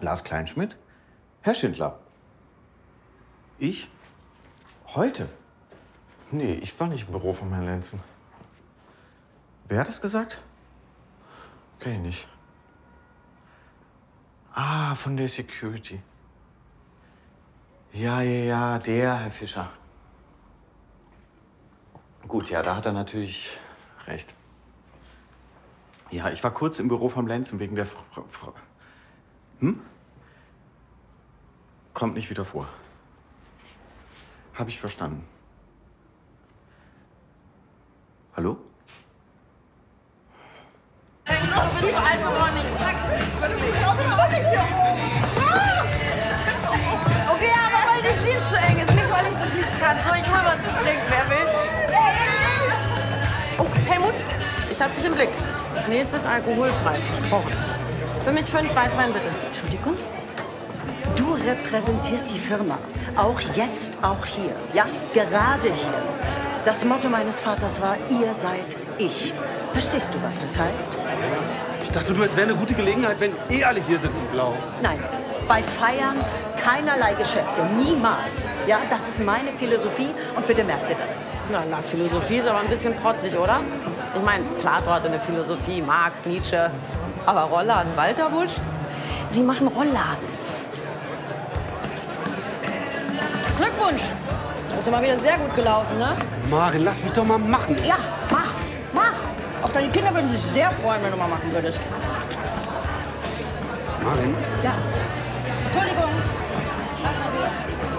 Lars Kleinschmidt? Herr Schindler. Ich? Heute? Nee, ich war nicht im Büro von Herrn Lenzen. Wer hat das gesagt? Kenn ich nicht. Ah, von der Security. Ja, der Herr Fischer. Gut, ja, da hat er natürlich recht. Ja, ich war kurz im Büro vom Lenzen wegen der Frau. Kommt nicht wieder vor. Hab ich verstanden. Hallo? Okay, aber weil die Jeans zu eng ist, nicht weil ich das nicht kann. So, ich hol was zu trinken, wer will. Oh, Helmut, ich hab dich im Blick. Das nächste ist alkoholfrei, versprochen. Für mich 5 Weißwein, bitte. Entschuldigung? Du repräsentierst die Firma. Auch jetzt, auch hier. Ja, gerade hier. Das Motto meines Vaters war, ihr seid ich. Verstehst du, was das heißt? Ich dachte, es wäre eine gute Gelegenheit, wenn alle hier sind in Blau. Nein, bei Feiern keinerlei Geschäfte. Niemals. Ja, das ist meine Philosophie und bitte merkt ihr das. Na, Philosophie ist aber ein bisschen protzig, oder? Ich meine, Plato hatte eine Philosophie, Marx, Nietzsche. Aber Rollladen, Walter Busch? Sie machen Rollladen. Glückwunsch! Das ist ja mal wieder sehr gut gelaufen, ne? Maren, lass mich doch mal machen. Ja, mach! Auch deine Kinder würden sich sehr freuen, wenn du mal machen würdest. Maren? Ja. Entschuldigung. Lass mal bitte.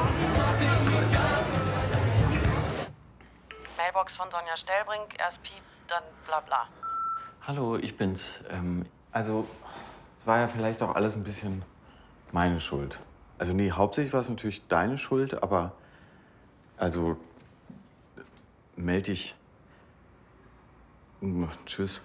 Mailbox von Sonja Stellbrink, erst Piep, dann bla bla. Hallo, ich bin's. Also, es war ja vielleicht auch alles ein bisschen meine Schuld. Also, nee, hauptsächlich war es natürlich deine Schuld, aber also, meld dich. Tschüss.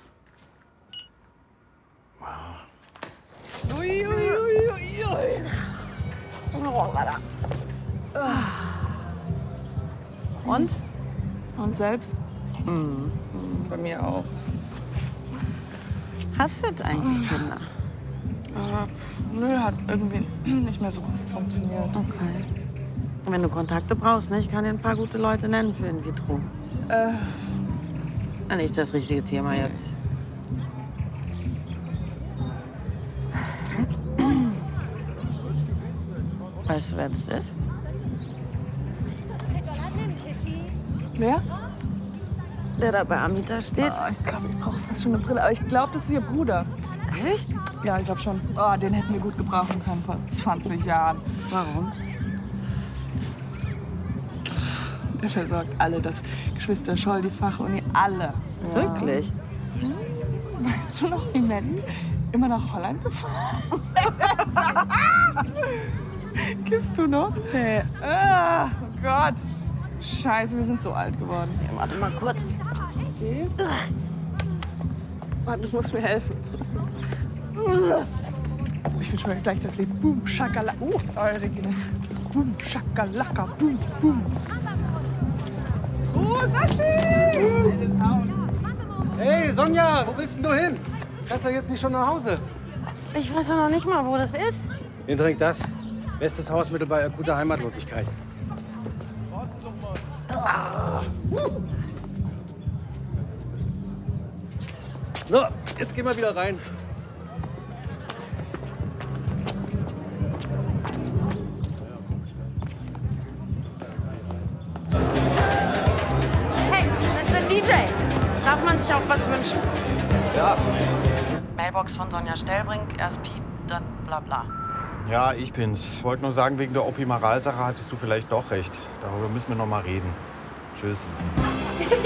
Und? Und selbst? Bei mir auch. Hast du jetzt eigentlich Kinder? Nö, hat irgendwie nicht mehr so gut funktioniert. Okay. Wenn du Kontakte brauchst, ne? Ich kann dir ein paar gute Leute nennen für in vitro. Nicht das richtige Thema jetzt. Weißt du, wer das ist? Wer? Der da bei Amita steht? Ich glaube, ich brauche fast schon eine Brille. Aber ich glaube, das ist ihr Bruder. Echt? Ja, ich glaube schon. Oh, den hätten wir gut gebrauchen können vor 20 Jahren. Warum? Der versorgt alle, das Geschwister Scholl, die Fachuni, alle. Ja. Wirklich? Weißt du noch, wie Melly immer nach Holland gefahren ist? Kiffst du noch? Nee. Oh Gott. Scheiße, wir sind so alt geworden. Ja, warte mal kurz. Gehst? Warte, du musst mir helfen. Ich wünsche mir gleich das Lied. Boom, Schakalaka. Sorry, Regina. Boom, Schakalaka, boom, boom. Sashi! Hey, Sonja, wo bist denn du hin? Kannst du jetzt nicht schon nach Hause? Ich weiß doch noch nicht mal, wo das ist. Wen trinkt das? Bestes Hausmittel bei akuter Heimatlosigkeit. So, jetzt gehen wir wieder rein. Hey, Mr. DJ, darf man sich auch was wünschen? Ja. Mailbox von Sonja Stellbrink, erst Piep, dann bla bla. Ja, ich bin's. Wollte nur sagen, wegen der Opimaral-Sache hattest du vielleicht doch recht. Darüber müssen wir noch mal reden. Tschüss.